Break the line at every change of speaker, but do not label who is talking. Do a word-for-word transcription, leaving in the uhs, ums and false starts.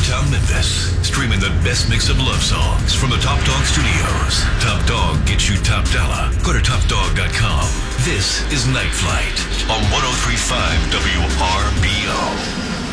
downtown Memphis, streaming the best mix of love songs from the Top Dog Studios. Top Dog gets you top dollar. Go to top dog dot com. This is Night Flight on one oh three point five W R B O.